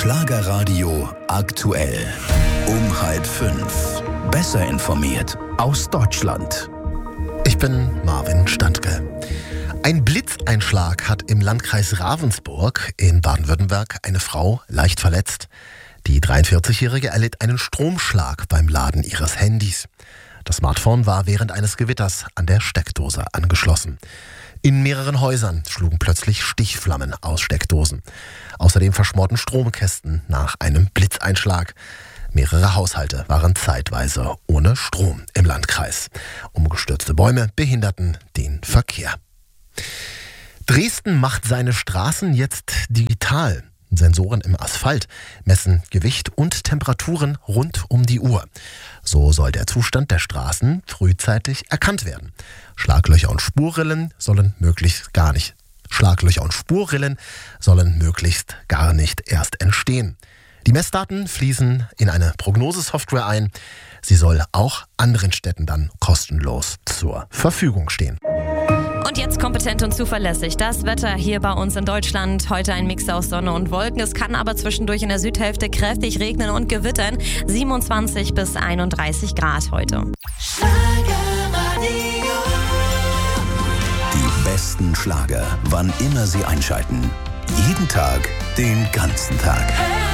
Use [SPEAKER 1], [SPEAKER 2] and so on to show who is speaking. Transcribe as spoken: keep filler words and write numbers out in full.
[SPEAKER 1] Schlagerradio aktuell. Um halb fünf. Besser informiert aus Deutschland.
[SPEAKER 2] Ich bin Marvin Standke. Ein Blitzeinschlag hat im Landkreis Ravensburg in Baden-Württemberg eine Frau leicht verletzt. Die dreiundvierzigjährige erlitt einen Stromschlag beim Laden ihres Handys. Das Smartphone war während eines Gewitters an der Steckdose angeschlossen. In mehreren Häusern schlugen plötzlich Stichflammen aus Steckdosen. Außerdem verschmorten Stromkästen nach einem Blitzeinschlag. Mehrere Haushalte waren zeitweise ohne Strom im Landkreis. Umgestürzte Bäume behinderten den Verkehr. Dresden macht seine Straßen jetzt digital. Sensoren im Asphalt messen Gewicht und Temperaturen rund um die Uhr. So soll der Zustand der Straßen frühzeitig erkannt werden. Schlaglöcher und Spurrillen sollen möglichst gar nicht Schlaglöcher und Spurrillen sollen möglichst gar nicht erst entstehen. Die Messdaten fließen in eine Prognosesoftware ein. Sie soll auch anderen Städten dann kostenlos zur Verfügung stehen.
[SPEAKER 3] Und jetzt kompetent und zuverlässig. Das Wetter hier bei uns in Deutschland. Heute ein Mix aus Sonne und Wolken. Es kann aber zwischendurch in der Südhälfte kräftig regnen und gewittern. siebenundzwanzig bis einunddreißig Grad heute.
[SPEAKER 1] Die besten Schlager, wann immer Sie einschalten. Jeden Tag, den ganzen Tag.